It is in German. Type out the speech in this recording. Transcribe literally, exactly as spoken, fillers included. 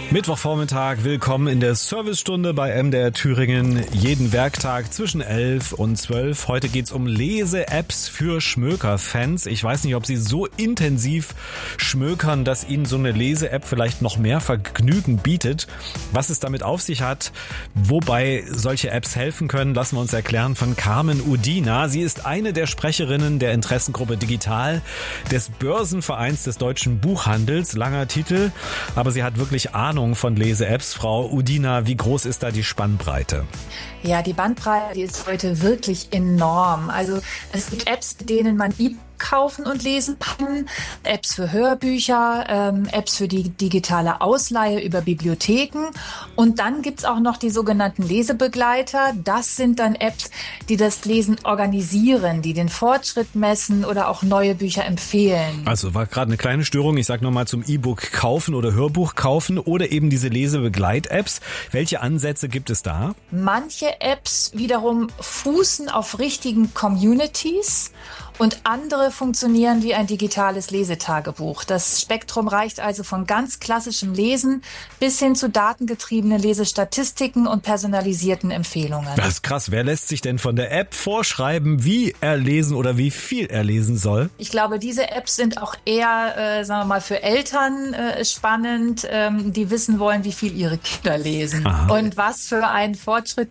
Mittwochvormittag, willkommen in der Servicestunde bei M D R Thüringen. Jeden Werktag zwischen elf und zwölf. Heute geht's um Lese-Apps für Schmöker-Fans. Ich weiß nicht, ob Sie so intensiv schmökern, dass Ihnen so eine Lese-App vielleicht noch mehr Vergnügen bietet. Was es damit auf sich hat, wobei solche Apps helfen können, lassen wir uns erklären von Carmen Udina. Sie ist eine der Sprecherinnen der Interessengruppe Digital des Börsenvereins des deutschen Buchhandels. Langer Titel, aber sie hat wirklich Ahnung von Lese-Apps. Frau Udina, wie groß ist da die Spannbreite? Ja, die Bandbreite, die ist heute wirklich enorm. Also es gibt Apps, mit denen man E-Books kaufen und lesen kann, Apps für Hörbücher, ähm, Apps für die digitale Ausleihe über Bibliotheken und dann gibt's auch noch die sogenannten Lesebegleiter. Das sind dann Apps, die das Lesen organisieren, die den Fortschritt messen oder auch neue Bücher empfehlen. Also war gerade eine kleine Störung. Ich sage nochmal zum E-Book kaufen oder Hörbuch kaufen oder eben diese Lesebegleit-Apps. Welche Ansätze gibt es da? Manche Apps wiederum fußen auf richtigen Communities und andere funktionieren wie ein digitales Lesetagebuch. Das Spektrum reicht also von ganz klassischem Lesen bis hin zu datengetriebenen Lesestatistiken und personalisierten Empfehlungen. Das ist krass. Wer lässt sich denn von der App vorschreiben, wie er lesen oder wie viel er lesen soll? Ich glaube, diese Apps sind auch eher, äh, sagen wir mal, für Eltern äh, spannend, ähm, die wissen wollen, wie viel ihre Kinder lesen. Aha. Und was für einen Fortschritt